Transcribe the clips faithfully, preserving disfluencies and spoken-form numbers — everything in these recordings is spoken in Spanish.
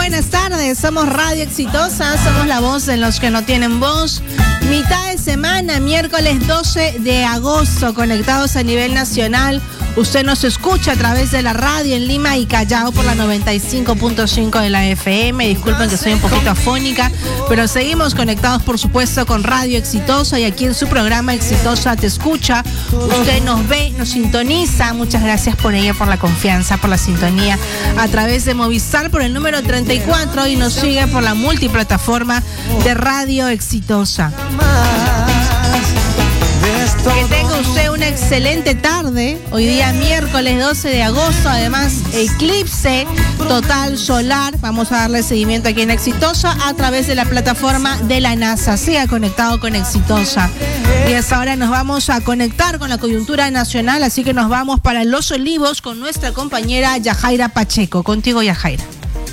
buenas tardes, somos Radio Exitosa, somos la voz de los que no tienen voz. Mitad de semana, miércoles doce de agosto, conectados a nivel nacional. Usted nos escucha a través de la radio en Lima y Callao por la noventa y cinco punto cinco de la F M. Disculpen que soy un poquito afónica, pero seguimos conectados, por supuesto, con Radio Exitosa y aquí en su programa Exitosa Te Escucha. Usted nos ve, nos sintoniza. Muchas gracias por ello, por la confianza, por la sintonía a través de Movistar por el número treinta y cuatro y nos sigue por la multiplataforma de Radio Exitosa. Que tenga usted una excelente tarde. Hoy día miércoles doce de agosto, además eclipse total solar. Vamos a darle seguimiento aquí en Exitosa a través de la plataforma de la NASA. Siga conectado con Exitosa. Y hasta ahora nos vamos a conectar con la coyuntura nacional, así que nos vamos para Los Olivos con nuestra compañera Yajaira Pacheco. Contigo, Yajaira.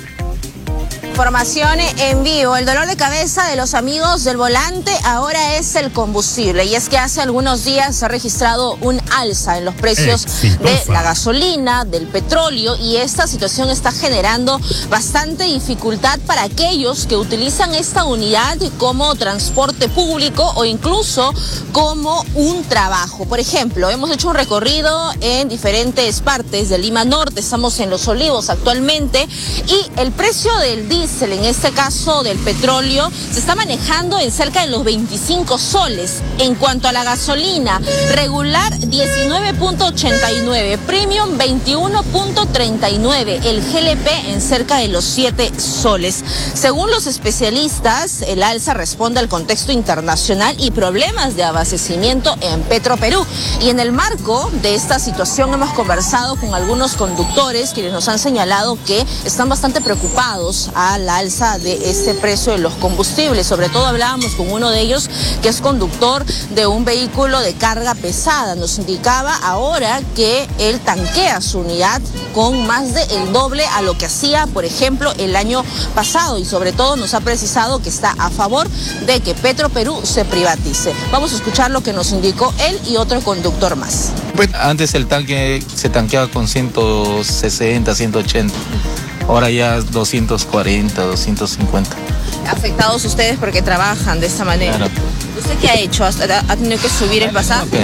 Información en vivo. El dolor de cabeza de los amigos del volante ahora es el combustible, y es que hace algunos días se ha registrado un alza en los precios Exitosa. de la gasolina, del petróleo, y esta situación está generando bastante dificultad para aquellos que utilizan esta unidad como transporte público o incluso como un trabajo. Por ejemplo, hemos hecho un recorrido en diferentes partes de Lima Norte, estamos en Los Olivos actualmente, y el precio del diésel, en este caso del petróleo, se está manejando en cerca de los veinticinco soles. En cuanto a la gasolina, regular diecinueve punto ochenta y nueve, premium veintiuno punto treinta y nueve, el G L P en cerca de los siete soles. Según los especialistas, el alza responde al contexto internacional y problemas de abastecimiento en Petroperú. Y en el marco de esta situación hemos conversado con algunos conductores quienes nos han señalado que están bastante preocupados a la alza de este precio de los combustibles. Sobre todo hablábamos con uno de ellos que es conductor de un vehículo de carga pesada. Nos indicaba ahora que él tanquea su unidad con más del doble a lo que hacía, por ejemplo, el año pasado, y sobre todo nos ha precisado que está a favor de que Petroperú se privatice. Vamos a escuchar lo que nos indicó él y otro conductor más. Pues antes el tanque se tanqueaba con ciento sesenta, ciento ochenta. Ahora ya doscientos cuarenta, doscientos cincuenta. Afectados ustedes porque trabajan de esta manera. Claro. ¿Usted qué ha hecho? ¿Ha tenido que subir el pasaje? Okay.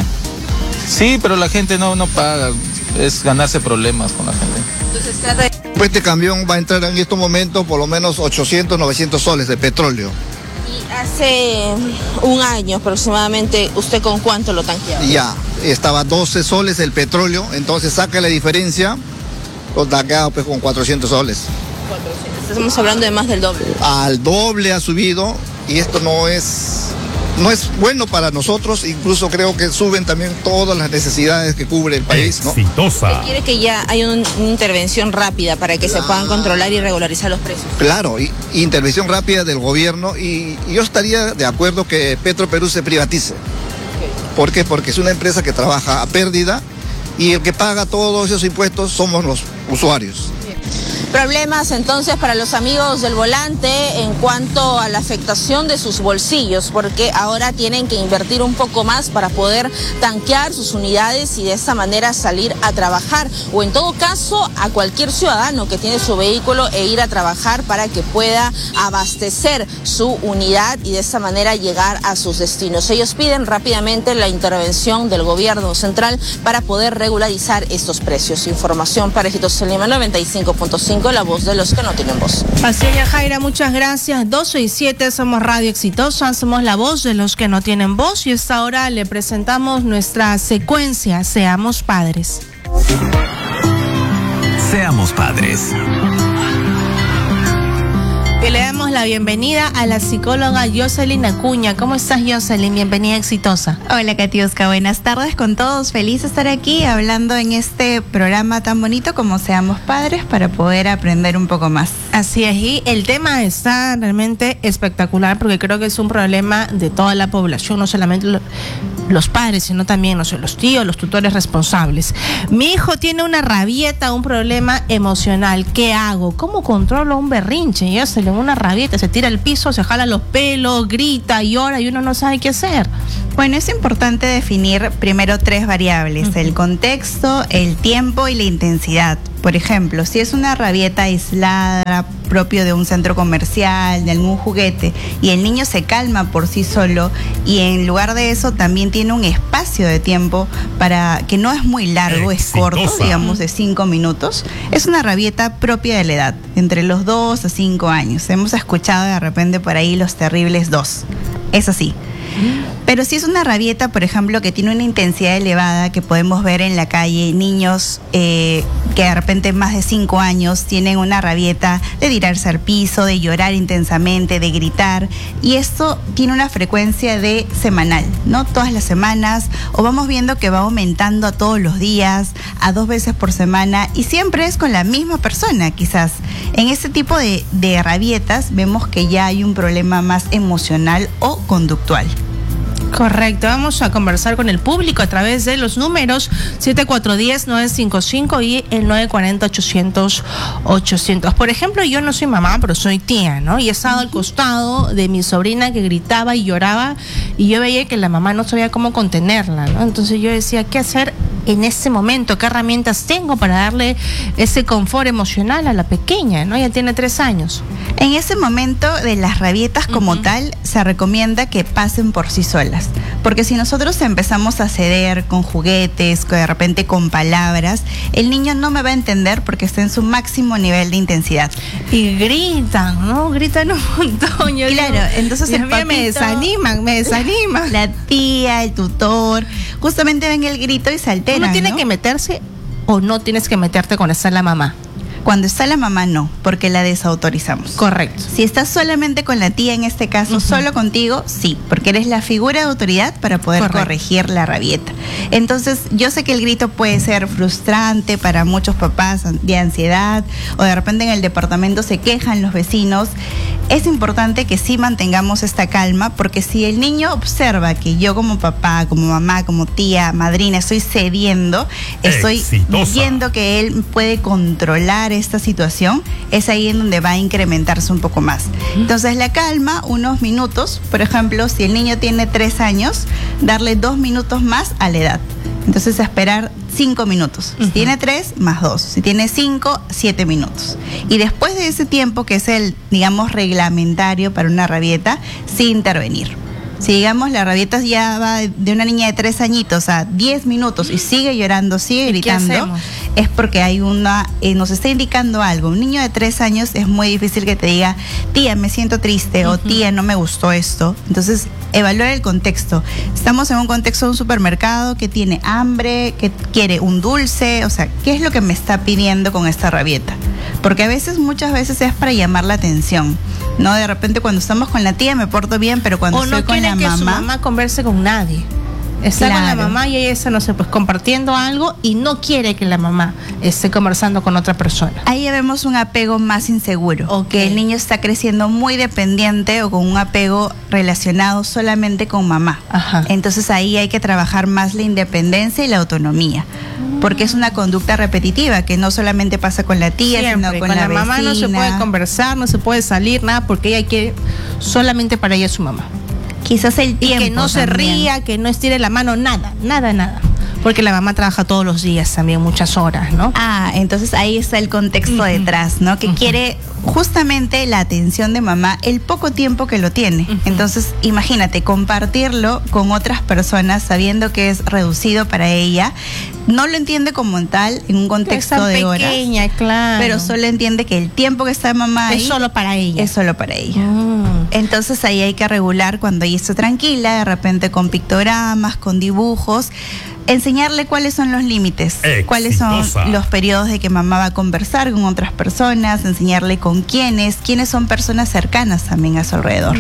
Sí, pero la gente no, no paga. Es ganarse problemas con la gente. Entonces trata de... Pues este camión va a entrar en estos momentos por lo menos ochocientos, novecientos soles de petróleo. Y hace un año aproximadamente, ¿usted con cuánto lo tanqueaba? Ya, estaba doce soles el petróleo, entonces saca la diferencia. Los tanqueados pues con cuatrocientos soles. cuatrocientos. Estamos hablando de más del doble. Al doble ha subido, y esto no es, no es bueno para nosotros. Incluso creo que suben también todas las necesidades que cubre el país, ¿no? Exitosa. ¿Usted quiere que ya haya un, una intervención rápida para que claro. se puedan controlar y regularizar los precios? Claro, y, intervención rápida del gobierno, y, y yo estaría de acuerdo que Petroperú se privatice. Okay. ¿Por qué? Porque es una empresa que trabaja a pérdida, y el que paga todos esos impuestos somos los usuarios. Problemas entonces para los amigos del volante en cuanto a la afectación de sus bolsillos, porque ahora tienen que invertir un poco más para poder tanquear sus unidades y de esta manera salir a trabajar, o en todo caso a cualquier ciudadano que tiene su vehículo e ir a trabajar para que pueda abastecer su unidad y de esta manera llegar a sus destinos. Ellos piden rápidamente la intervención del gobierno central para poder regularizar estos precios. Información para Exitosa Lima noventa y cinco punto cinco. La voz de los que no tienen voz. Así es, Yajaira, muchas gracias. doce y siete, somos Radio Exitosa, somos la voz de los que no tienen voz, y esta hora le presentamos nuestra secuencia Seamos Padres. Seamos Padres. Y le damos la bienvenida a la psicóloga Yoselin Acuña. ¿Cómo estás, Yoselin? Bienvenida a Exitosa. Hola, Katiuska. Buenas tardes con todos. Feliz de estar aquí hablando en este programa tan bonito como Seamos Padres para poder aprender un poco más. Así es, y el tema está realmente espectacular porque creo que es un problema de toda la población, no solamente lo, los padres, sino también, no sé, los tíos, los tutores responsables. Mi hijo tiene una rabieta, un problema emocional. ¿Qué hago? ¿Cómo controlo un berrinche? Ya se le da una rabieta, se tira al piso, se jala los pelos, grita, llora y uno no sabe qué hacer. Bueno, es importante definir primero tres variables: uh-huh. el contexto, el tiempo y la intensidad. Por ejemplo, si es una rabieta aislada, propio de un centro comercial, de algún juguete, y el niño se calma por sí solo, y en lugar de eso también tiene un espacio de tiempo para que no es muy largo, Exitosa. es corto, digamos de cinco minutos, es una rabieta propia de la edad, entre los dos a cinco años. Hemos escuchado de repente por ahí los terribles dos. Es así. Pero si es una rabieta, por ejemplo, que tiene una intensidad elevada, que podemos ver en la calle, niños eh, que de repente más de cinco años tienen una rabieta de tirarse al piso, de llorar intensamente, de gritar, y esto tiene una frecuencia de semanal, ¿no? Todas las semanas, o vamos viendo que va aumentando a todos los días, a dos veces por semana, y siempre es con la misma persona, quizás. En este tipo de, de rabietas vemos que ya hay un problema más emocional o conductual. Correcto, vamos a conversar con el público a través de los números siete cuatro uno cero, nueve cinco cinco y el nueve cuatro cero, ochocientos, ochocientos. Por ejemplo, yo no soy mamá, pero soy tía, ¿no? Y he estado al costado de mi sobrina que gritaba y lloraba, y yo veía que la mamá no sabía cómo contenerla, ¿no? Entonces yo decía, ¿qué hacer en ese momento? ¿Qué herramientas tengo para darle ese confort emocional a la pequeña, ¿no? Ella tiene tres años. En ese momento de las rabietas como uh-huh. tal, se recomienda que pasen por sí solas. Porque si nosotros empezamos a ceder con juguetes, de repente con palabras, el niño no me va a entender porque está en su máximo nivel de intensidad. Y gritan, ¿no? Gritan un montón. Yo claro, digo, entonces el papito, me desaniman, me desaniman. La tía, el tutor, justamente ven el grito y se alteran. Uno tiene ¿no? que meterse o no tienes que meterte cuando está la mamá. Cuando está la mamá no, porque la desautorizamos. Correcto. Si estás solamente con la tía en este caso, uh-huh. solo contigo, sí, porque eres la figura de autoridad para poder Correcto. corregir la rabieta. Entonces, yo sé que el grito puede ser frustrante para muchos papás de ansiedad, o de repente en el departamento se quejan los vecinos. Es importante que sí mantengamos esta calma, porque si el niño observa que yo como papá, como mamá, como tía, madrina, estoy cediendo, estoy Exitosa. viendo que él puede controlar esta situación, es ahí en donde va a incrementarse un poco más. Entonces la calma, unos minutos, por ejemplo, si el niño tiene tres años, darle dos minutos más a la edad. Entonces esperar cinco minutos. Uh-huh. Si tiene tres, más dos. Si tiene cinco, siete minutos. Y después de ese tiempo, que es el, digamos, reglamentario para una rabieta, sí intervenir. Si digamos la rabieta ya va de una niña de tres añitos a diez minutos y sigue llorando, sigue gritando, es porque hay una, eh, nos está indicando algo. Un niño de tres años es muy difícil que te diga, tía, me siento triste, uh-huh. o tía, no me gustó esto. Entonces, evaluar el contexto. Estamos en un contexto de un supermercado que tiene hambre, que quiere un dulce, o sea, ¿qué es lo que me está pidiendo con esta rabieta? Porque a veces, muchas veces es para llamar la atención, ¿no? De repente cuando estamos con la tía me porto bien, pero cuando o estoy no con la que mamá... su mamá converse con nadie. Está claro. con la mamá y ella está, no sé, pues compartiendo algo y no quiere que la mamá esté conversando con otra persona. Ahí ya vemos un apego más inseguro, okay. que el niño está creciendo muy dependiente o con un apego relacionado solamente con mamá. Ajá. Entonces ahí hay que trabajar más la independencia y la autonomía. Porque es una conducta repetitiva que no solamente pasa con la tía, Siempre. sino con, con la, la vecina. mamá no se puede conversar, no se puede salir, nada, porque ella quiere solamente para ella su mamá. Quizás el tiempo. Y que no también. se ría, que no estire la mano, nada, nada, nada. Porque la mamá trabaja todos los días también, muchas horas, ¿no? Ah, entonces ahí está el contexto uh-huh. detrás, ¿no? Que uh-huh. quiere justamente la atención de mamá el poco tiempo que lo tiene. Uh-huh. Entonces, imagínate, compartirlo con otras personas sabiendo que es reducido para ella. No lo entiende como tal en un contexto de horas. Pequeña, claro. Pero solo entiende que el tiempo que está mamá ahí es solo para ella. Es solo para ella. Mm. Entonces ahí hay que regular cuando ella está tranquila, de repente con pictogramas, con dibujos. Enseñarle cuáles son los límites, Exitosa. cuáles son los periodos de que mamá va a conversar con otras personas, enseñarle con quiénes, quiénes son personas cercanas también a su alrededor.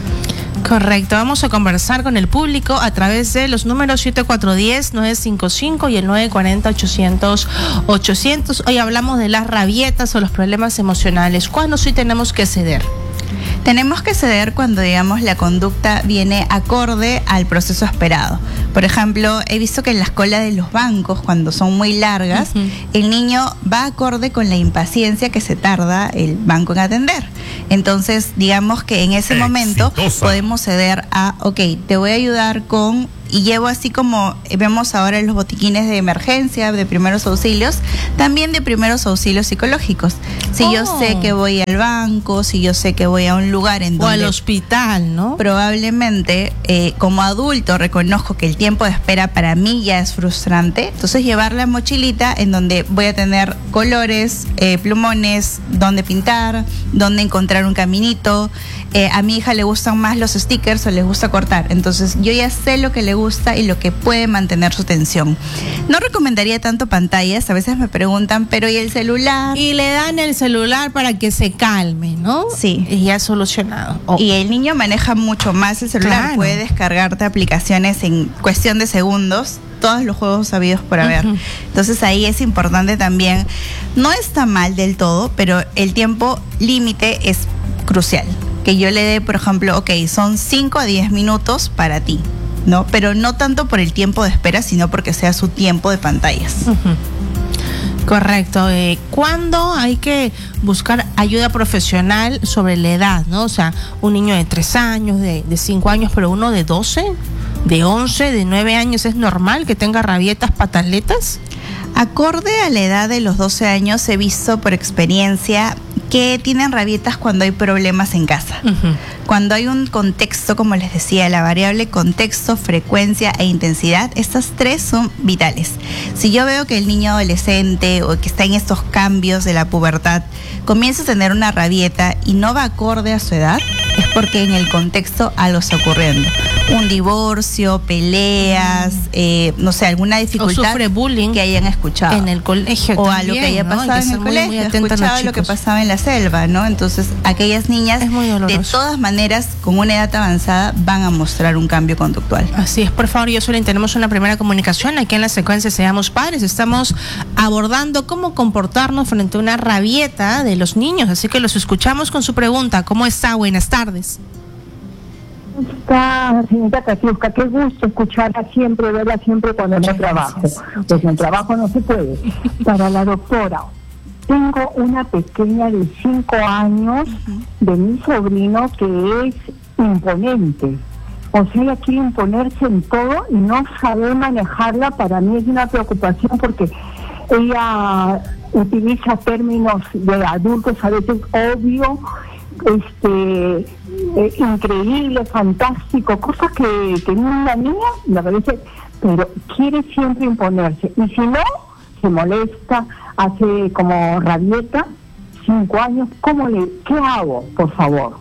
Correcto, vamos a conversar con el público a través de los números siete cuatro uno cero, nueve cinco cinco y el nueve cuatro cero, ochocientos, ochocientos. Hoy hablamos de las rabietas o los problemas emocionales. ¿Cuándo sí tenemos que ceder? Tenemos que ceder cuando, digamos, la conducta viene acorde al proceso esperado. Por ejemplo, he visto que en las colas de los bancos, cuando son muy largas, uh-huh. el niño va acorde con la impaciencia que se tarda el banco en atender. Entonces, digamos que en ese Exitosa. momento podemos ceder a, ok, te voy a ayudar con y llevo así como vemos ahora en los botiquines de emergencia, de primeros auxilios, también de primeros auxilios psicológicos. Si oh. yo sé que voy al banco, si yo sé que voy a un lugar en donde... O al hospital, ¿no? Probablemente eh, como adulto reconozco que el tiempo de espera para mí ya es frustrante, entonces llevar la mochilita en donde voy a tener colores, eh, plumones, donde pintar, donde encontrar un caminito. Eh, a mi hija le gustan más los stickers o les gusta cortar, entonces yo ya sé lo que le gusta y lo que puede mantener su atención. No recomendaría tanto pantallas, a veces me preguntan, pero ¿y el celular? Y le dan el celular para que se calme, ¿no? Sí. Y ya solucionado. Oh. Y el niño maneja mucho más el celular, claro. Puede descargarte aplicaciones en cuestión de segundos, todos los juegos sabidos por haber. Uh-huh. Entonces ahí es importante también, no está mal del todo, pero el tiempo límite es crucial. Que yo le dé, por ejemplo, ok, son cinco a diez minutos para ti, ¿no? Pero no tanto por el tiempo de espera, sino porque sea su tiempo de pantallas. Uh-huh. Correcto. Eh, ¿Cuándo hay que buscar ayuda profesional sobre la edad, ¿no? O sea, un niño de tres años, de, de cinco años, pero uno de doce, de once, de nueve años, ¿es normal que tenga rabietas, pataletas? Acorde a la edad de los doce años, he visto por experiencia que tienen rabietas cuando hay problemas en casa. Uh-huh. Cuando hay un contexto, como les decía, la variable contexto, frecuencia e intensidad, estas tres son vitales. Si yo veo que el niño adolescente o que está en estos cambios de la pubertad comienza a tener una rabieta y no va acorde a su edad, es porque en el contexto algo está ocurriendo. Un divorcio, peleas, eh, no sé, alguna dificultad. O sufre bullying que hayan escuchado. En el colegio o también, a lo que haya pasado, ¿no? En el muy, colegio. Muy escuchado lo que pasaba en la selva, ¿no? Entonces, aquellas niñas, de todas maneras, con una edad avanzada, van a mostrar un cambio conductual. Así es, por favor, Yoselin, tenemos una primera comunicación. Aquí en la secuencia Seamos Padres estamos abordando cómo comportarnos frente a una rabieta de los niños. Así que los escuchamos con su pregunta. ¿Cómo está? Buenas tardes. ¿Cómo está, señorita Katiuska? Qué gusto escucharla siempre, verla siempre cuando no trabajo. Pues en trabajo no se puede. Para la doctora, tengo una pequeña de cinco años de mi sobrino que es imponente. O sea, ella quiere imponerse en todo y no sabe manejarla. Para mí es una preocupación porque ella utiliza términos de adultos a veces obvio, este eh, increíble, fantástico, cosas que, que una niña me parece, pero quiere siempre imponerse, y si no, se molesta, hace como rabieta. Cinco años, ¿cómo le, qué hago, por favor?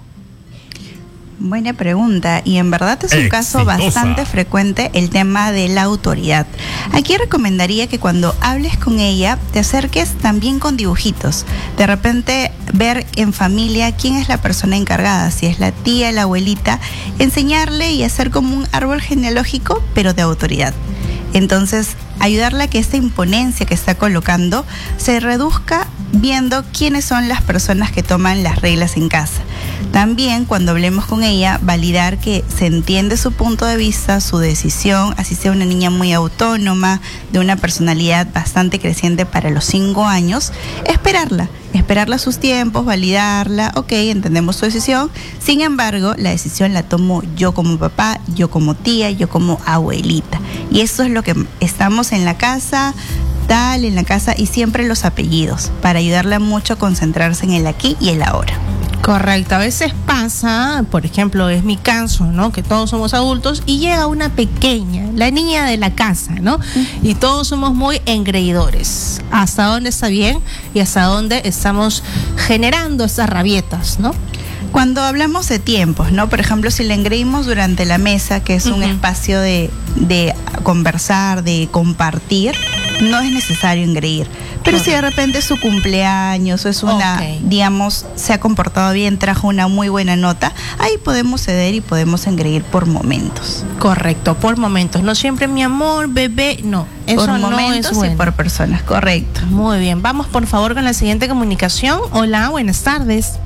Buena pregunta, y en verdad es un Exitosa. caso bastante frecuente el tema de la autoridad. Aquí recomendaría que cuando hables con ella te acerques también con dibujitos. De repente ver en familia quién es la persona encargada, si es la tía, la abuelita, enseñarle y hacer como un árbol genealógico, pero de autoridad. Entonces, ayudarla a que esta imponencia que está colocando se reduzca viendo quiénes son las personas que toman las reglas en casa. También, cuando hablemos con ella, validar que se entiende su punto de vista, su decisión, así sea una niña muy autónoma, de una personalidad bastante creciente para los cinco años, esperarla, esperarla a sus tiempos, validarla, ok, entendemos su decisión, sin embargo, la decisión la tomo yo como papá, yo como tía, yo como abuelita. Y eso es lo que estamos en la casa, tal, en la casa, y siempre los apellidos, para ayudarla mucho a concentrarse en el aquí y el ahora. Correcto, a veces pasa, por ejemplo, es mi caso, ¿no? Que todos somos adultos y llega una pequeña, la niña de la casa, ¿no? Y todos somos muy engreidores. ¿Hasta dónde está bien y hasta dónde estamos generando esas rabietas, ¿no? Cuando hablamos de tiempos, ¿no? Por ejemplo, si le engreímos durante la mesa, que es uh-huh. un espacio de, de conversar, de compartir, no es necesario engreír. Pero okay. si de repente es su cumpleaños o es una, okay. digamos, se ha comportado bien, trajo una muy buena nota, ahí podemos ceder y podemos engreír por momentos. Correcto, por momentos. No siempre mi amor, bebé, no. Eso por no momentos es bueno. Y por personas, correcto. Muy bien, vamos por favor con la siguiente comunicación. Hola, buenas tardes.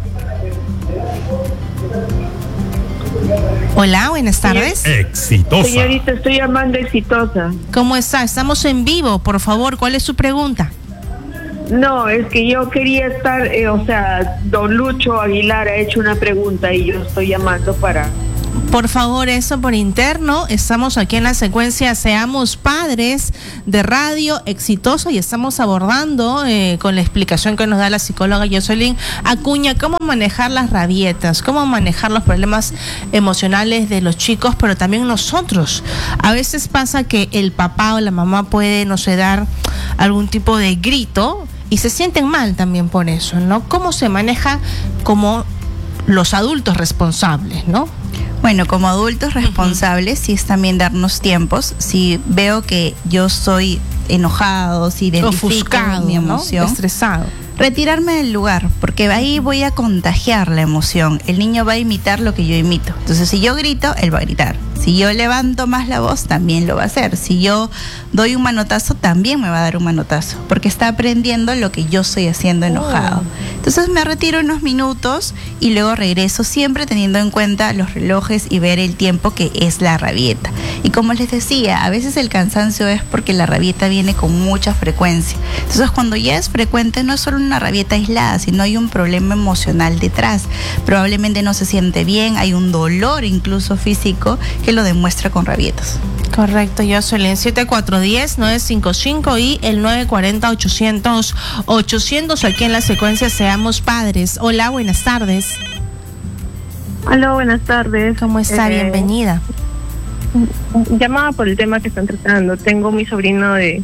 Hola, buenas tardes. Exitosa. Señorita, estoy llamando Exitosa. ¿Cómo está? Estamos en vivo, por favor, ¿cuál es su pregunta? No, es que yo quería estar, eh, o sea, don Lucho Aguilar ha hecho una pregunta y yo estoy llamando para Por favor, eso por interno. Estamos aquí en la secuencia Seamos Padres de Radio Exitoso y estamos abordando eh, con la explicación que nos da la psicóloga Jocelyn Acuña cómo manejar las rabietas, cómo manejar los problemas emocionales de los chicos, pero también nosotros. A veces pasa que el papá o la mamá puede, no sé, dar algún tipo de grito y se sienten mal también por eso, ¿no? ¿Cómo se maneja como los adultos responsables, ¿no? Bueno, como adultos responsables, uh-huh. sí es también darnos tiempos. Si veo que yo soy enojado, si identifico ofuscado, mi emoción, ¿no? Estresado, retirarme del lugar, porque ahí voy a contagiar la emoción. El niño va a imitar lo que yo imito. Entonces, si yo grito, él va a gritar. Si yo levanto más la voz, también lo va a hacer. Si yo doy un manotazo, también me va a dar un manotazo, porque está aprendiendo lo que yo estoy haciendo enojado. Oh. Entonces me retiro unos minutos y luego regreso, siempre teniendo en cuenta los relojes y ver el tiempo que es la rabieta. Y como les decía, a veces el cansancio es porque la rabieta viene con mucha frecuencia. Entonces, cuando ya es frecuente, no es solo una rabieta aislada, sino hay un problema emocional detrás. Probablemente no se siente bien, hay un dolor incluso físico que lo demuestra con rabietas. Correcto, yo soy el siete cuatro uno cero, nueve cinco cinco y el nueve cuatro cero, ochocientos, ochocientos aquí en la secuencia Seamos Padres. Hola, buenas tardes. Hola, buenas tardes. ¿Cómo está? Eh, Bienvenida. Llamaba por el tema que están tratando. Tengo mi sobrino de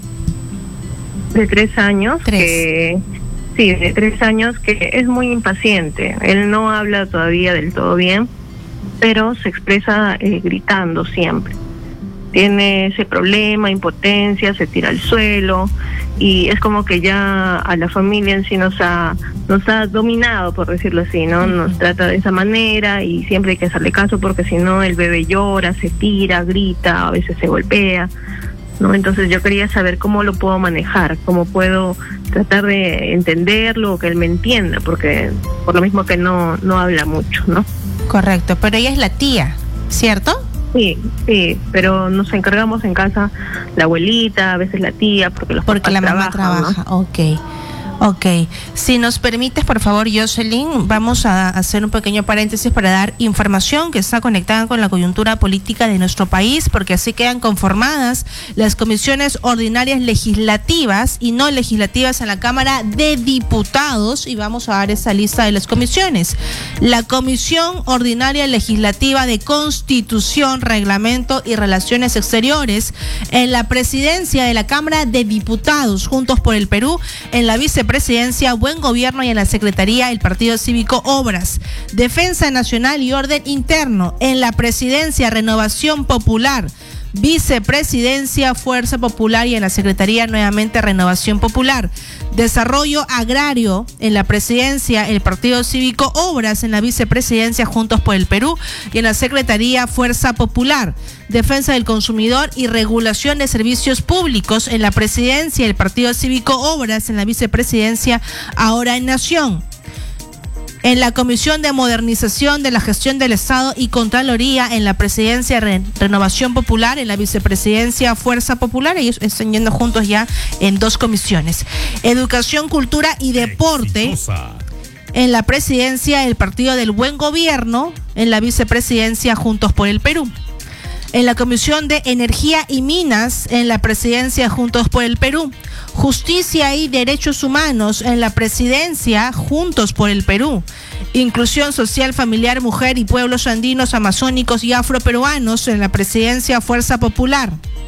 de tres años. ¿Tres? Que sí, de tres años, que es muy impaciente. Él no habla todavía del todo bien, pero se expresa eh, gritando siempre. Tiene ese problema, impotencia, se tira al suelo y es como que ya a la familia en sí nos ha nos ha dominado, por decirlo así, ¿no? Nos trata de esa manera y siempre hay que hacerle caso porque si no el bebé llora, se tira, grita, a veces se golpea, ¿no? Entonces yo quería saber cómo lo puedo manejar, cómo puedo tratar de entenderlo, que él me entienda, porque por lo mismo que no no habla mucho, ¿no? Correcto, pero ella es la tía, ¿cierto? Sí, sí, pero nos encargamos en casa la abuelita, a veces la tía, porque los porque la mamá trabajan, trabaja, ¿no? Ok. Ok, si nos permites, por favor, Jocelyn, vamos a hacer un pequeño paréntesis para dar información que está conectada con la coyuntura política de nuestro país, porque así quedan conformadas las comisiones ordinarias legislativas y no legislativas en la Cámara de Diputados, y vamos a dar esa lista de las comisiones. La Comisión Ordinaria Legislativa de Constitución, Reglamento y Relaciones Exteriores, en la presidencia de la Cámara de Diputados, Juntos por el Perú, en la vicepresidencia Presidencia, Buen Gobierno y en la Secretaría el Partido Cívico Obras, Defensa Nacional y Orden Interno, en la Presidencia Renovación Popular, Vicepresidencia Fuerza Popular y en la Secretaría nuevamente Renovación Popular, Desarrollo Agrario en la Presidencia el Partido Cívico Obras, en la Vicepresidencia Juntos por el Perú y en la Secretaría Fuerza Popular, Defensa del Consumidor y Regulación de Servicios Públicos en la Presidencia el Partido Cívico Obras, en la Vicepresidencia Ahora en Nación. En la Comisión de Modernización de la Gestión del Estado y Contraloría, en la Presidencia Re- Renovación Popular, en la Vicepresidencia Fuerza Popular, ellos están yendo juntos ya en dos comisiones. Educación, Cultura y Deporte, Exitosa. En la Presidencia el Partido del Buen Gobierno, en la Vicepresidencia Juntos por el Perú. En la Comisión de Energía y Minas, en la Presidencia Juntos por el Perú. Justicia y Derechos Humanos, en la Presidencia Juntos por el Perú. Inclusión Social, Familiar, Mujer y Pueblos Andinos, Amazónicos y Afroperuanos, en la Presidencia Fuerza Popular.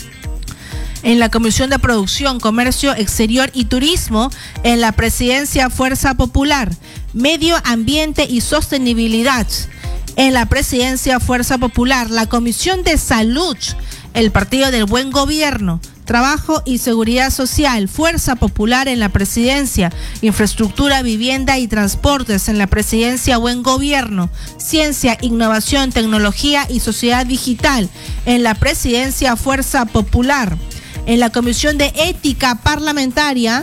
En la Comisión de Producción, Comercio Exterior y Turismo, en la Presidencia Fuerza Popular. Medio Ambiente y Sostenibilidad, en la Presidencia Fuerza Popular. La Comisión de Salud, el Partido del Buen Gobierno. Trabajo y Seguridad Social, Fuerza Popular en la Presidencia. Infraestructura, Vivienda y Transportes en la Presidencia Buen Gobierno. Ciencia, Innovación, Tecnología y Sociedad Digital en la Presidencia Fuerza Popular. En la Comisión de Ética Parlamentaria,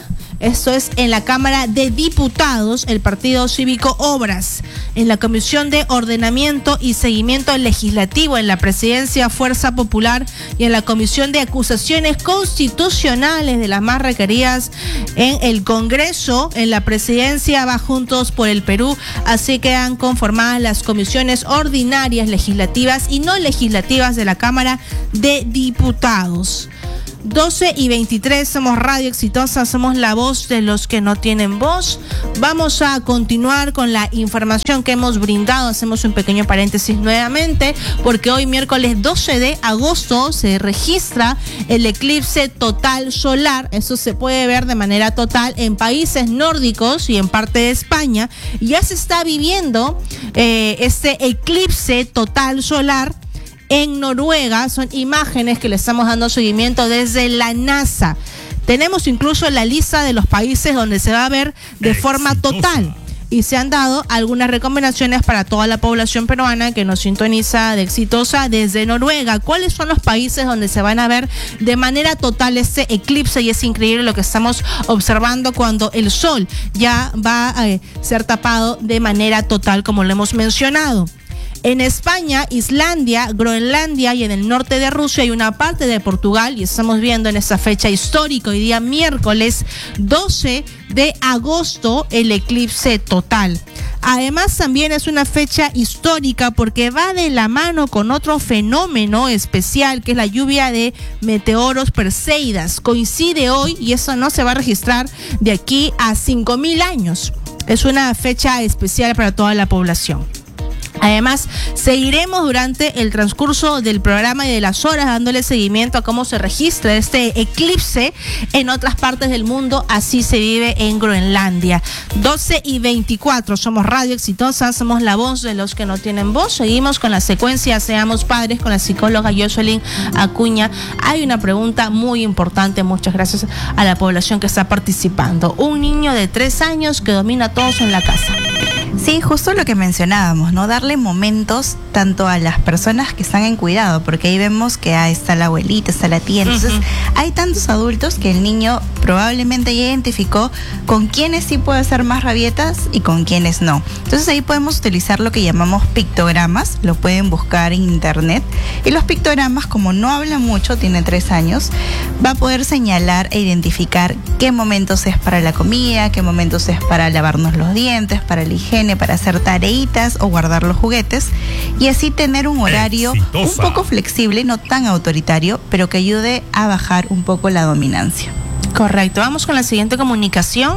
Esto es en la Cámara de Diputados, el Partido Cívico Obras, en la Comisión de Ordenamiento y Seguimiento Legislativo, en la Presidencia Fuerza Popular y en la Comisión de Acusaciones Constitucionales, de las más requeridas en el Congreso. En la Presidencia va Juntos por el Perú, así quedan conformadas las comisiones ordinarias, legislativas y no legislativas de la Cámara de Diputados. doce y veintitrés, somos Radio Exitosa, somos la voz de los que no tienen voz. Vamos a continuar con la información que hemos brindado. Hacemos un pequeño paréntesis nuevamente, porque hoy miércoles doce de agosto se registra el eclipse total solar. Eso se puede ver de manera total en países nórdicos y en parte de España. Ya se está viviendo eh, este eclipse total solar en Noruega. Son imágenes que le estamos dando seguimiento desde la NASA. Tenemos incluso la lista de los países donde se va a ver de Exitosa. Forma total. Y se han dado algunas recomendaciones para toda la población peruana que nos sintoniza de Exitosa desde Noruega. ¿Cuáles son los países donde se van a ver de manera total este eclipse? Y es increíble lo que estamos observando cuando el sol ya va a ser tapado de manera total, como lo hemos mencionado. En España, Islandia, Groenlandia y en el norte de Rusia y una parte de Portugal, y estamos viendo en esta fecha histórica, hoy día miércoles doce de agosto, el eclipse total. Además, también es una fecha histórica porque va de la mano con otro fenómeno especial, que es la lluvia de meteoros Perseidas. Coincide hoy y eso no se va a registrar de aquí a cinco mil años. Es una fecha especial para toda la población. Además, seguiremos durante el transcurso del programa y de las horas dándole seguimiento a cómo se registra este eclipse en otras partes del mundo. Así se vive en Groenlandia. doce y veinticuatro, somos Radio Exitosa, somos la voz de los que no tienen voz. Seguimos con la secuencia Seamos Padres con la psicóloga Yoselyn Acuña. Hay una pregunta muy importante, muchas gracias a la población que está participando. Un niño de tres años que domina a todos en la casa. Sí, justo lo que mencionábamos, ¿no? Darle momentos tanto a las personas que están en cuidado, porque ahí vemos que ah, está la abuelita, está la tía. Entonces, uh-huh. hay tantos adultos que el niño probablemente ya identificó con quiénes sí puede hacer más rabietas y con quiénes no. Entonces, ahí podemos utilizar lo que llamamos pictogramas, lo pueden buscar en internet. Y los pictogramas, como no habla mucho, tiene tres años, va a poder señalar e identificar qué momentos es para la comida, qué momentos es para lavarnos los dientes, para la higiene, para hacer tareitas o guardar los juguetes, y así tener un horario Exitosa. Un poco flexible, no tan autoritario, pero que ayude a bajar un poco la dominancia. Correcto, vamos con la siguiente comunicación.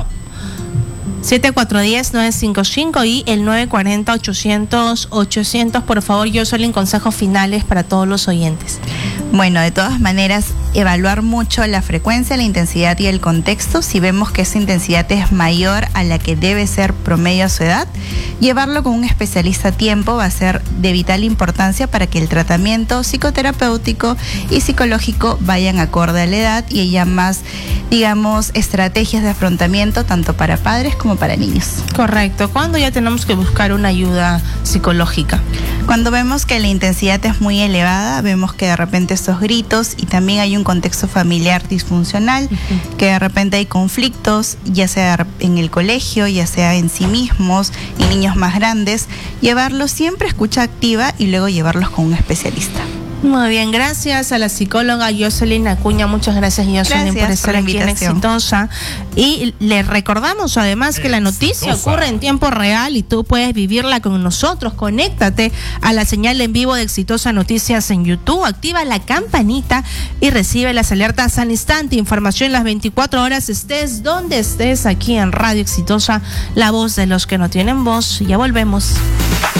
siete cuatro uno cero nueve cinco cinco y el nueve cuatro cero ochocientos ochocientos. Por favor, yo soy en consejos finales para todos los oyentes. Bueno, de todas maneras, evaluar mucho la frecuencia, la intensidad y el contexto. Si vemos que esa intensidad es mayor a la que debe ser promedio a su edad, llevarlo con un especialista a tiempo va a ser de vital importancia para que el tratamiento psicoterapéutico y psicológico vayan acorde a la edad y haya más, digamos, estrategias de afrontamiento tanto para padres como para niños. Correcto. ¿Cuándo ya tenemos que buscar una ayuda psicológica? Cuando vemos que la intensidad es muy elevada, vemos que de repente estos gritos y también hay un contexto familiar disfuncional, uh-huh. que de repente hay conflictos, ya sea en el colegio, ya sea en sí mismos y niños más grandes, llevarlos siempre a escucha activa y luego llevarlos con un especialista. Muy bien, gracias a la psicóloga Yoselyn Acuña. Muchas gracias, Yoselyn, por estar por aquí en Exitosa. Y le recordamos además que la noticia Exitosa. Ocurre en tiempo real y tú puedes vivirla con nosotros. Conéctate a la señal en vivo de Exitosa Noticias en YouTube, activa la campanita y recibe las alertas al instante. Información las veinticuatro horas, estés donde estés, aquí en Radio Exitosa, la voz de los que no tienen voz. Ya volvemos.